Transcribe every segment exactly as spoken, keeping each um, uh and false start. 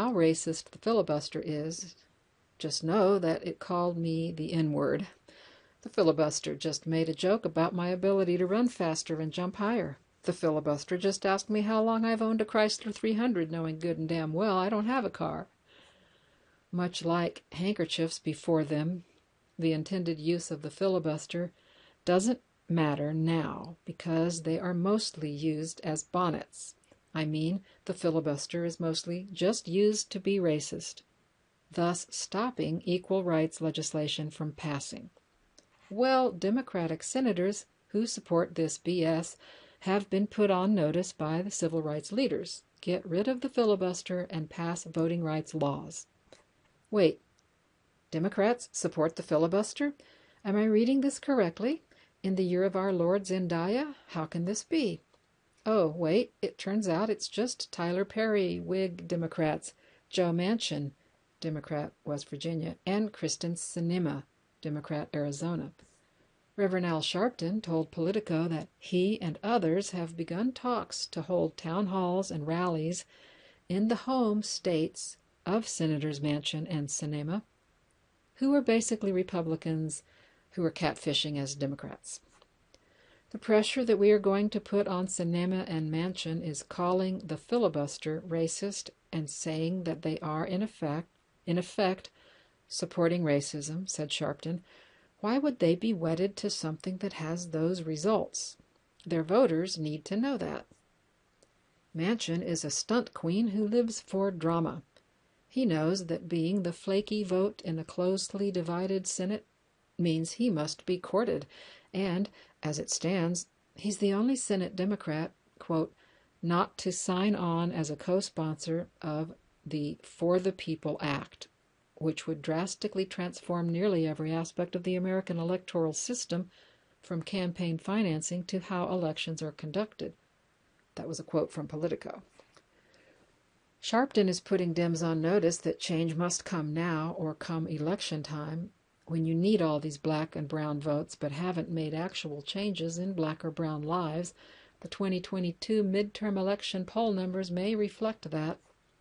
how racist the filibuster is, just know that it called me the N-word. The filibuster just made a joke about my ability to run faster and jump higher. The filibuster just asked me how long I've owned a Chrysler three hundred, knowing good and damn well I don't have a car. Much like handkerchiefs before them, the intended use of the filibuster doesn't matter now because they are mostly used as bonnets. I mean, the filibuster is mostly just used to be racist, thus stopping equal rights legislation from passing. Well, Democratic senators who support this B S have been put on notice by the civil rights leaders. Get rid of the filibuster and pass voting rights laws. Wait, Democrats support the filibuster? Am I reading this correctly? In the year of our Lord Zendaya? How can this be? Oh, wait, it turns out it's just Tyler Perry, Whig Democrats, Joe Manchin, Democrat, West Virginia, and Kristen Sinema, Democrat, Arizona. Reverend Al Sharpton told Politico that he and others have begun talks to hold town halls and rallies in the home states of Senators Manchin and Sinema, who are basically Republicans who are catfishing as Democrats. The pressure that we are going to put on Sinema and Manchin is calling the filibuster racist and saying that they are, in effect, in effect, supporting racism, said Sharpton. Why would they be wedded to something that has those results? Their voters need to know that. Manchin is a stunt queen who lives for drama. He knows that being the flaky vote in a closely divided Senate means he must be courted, and, as it stands, he's the only Senate Democrat, quote, not to sign on as a co-sponsor of the For the People Act, which would drastically transform nearly every aspect of the American electoral system, from campaign financing to how elections are conducted. That was a quote from Politico. Sharpton is putting Dems on notice that change must come now or come election time, when you need all these black and brown votes but haven't made actual changes in black or brown lives. The twenty twenty-two midterm election poll numbers may reflect that.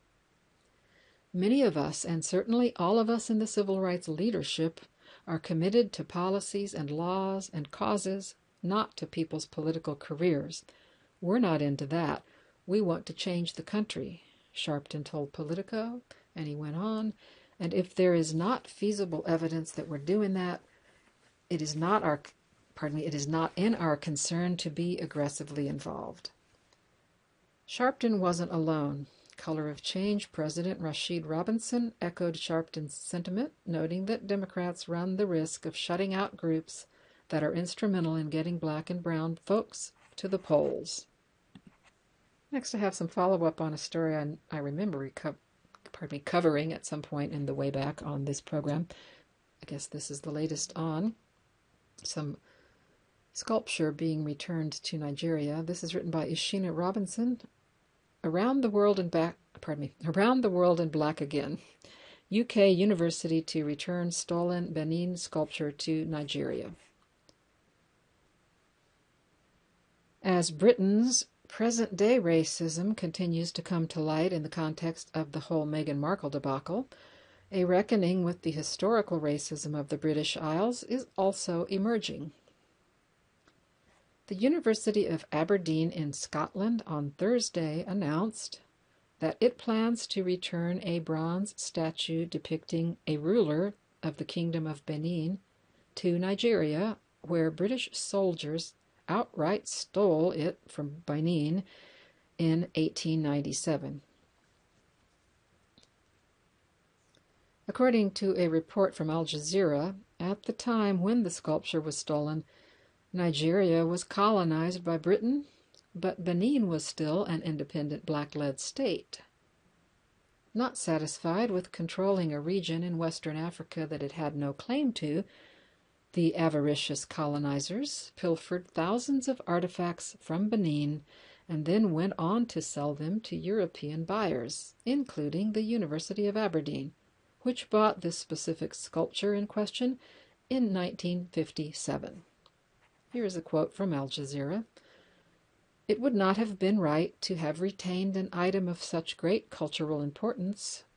Many of us, and certainly all of us in the civil rights leadership, are committed to policies and laws and causes, not to people's political careers. We're not into that. We want to change the country, Sharpton told Politico, and he went on, and if there is not feasible evidence that we're doing that, it is not our, pardon me, it is not in our concern to be aggressively involved. Sharpton wasn't alone. Color of Change President Rashid Robinson echoed Sharpton's sentiment, noting that Democrats run the risk of shutting out groups that are instrumental in getting black and brown folks to the polls. Next, I have some follow-up on a story I, I remember reco- pardon me, covering at some point in the way back on this program. I guess this is the latest on some sculpture being returned to Nigeria. This is written by Ishina Robinson. Around the world in back, pardon me, around the world in black again. U K University to return stolen Benin sculpture to Nigeria. As Britain's present-day racism continues to come to light in the context of the whole Meghan Markle debacle, a reckoning with the historical racism of the British Isles is also emerging. The University of Aberdeen in Scotland on Thursday announced that it plans to return a bronze statue depicting a ruler of the Kingdom of Benin to Nigeria, where British soldiers outright stole it from Benin in eighteen ninety-seven. According to a report from Al Jazeera, at the time when the sculpture was stolen, Nigeria was colonized by Britain, but Benin was still an independent black-led state. Not satisfied with controlling a region in Western Africa that it had no claim to, the avaricious colonizers pilfered thousands of artifacts from Benin and then went on to sell them to European buyers, including the University of Aberdeen, which bought this specific sculpture in question in nineteen fifty-seven. Here is a quote from Al Jazeera. "It would not have been right to have retained an item of such great cultural importance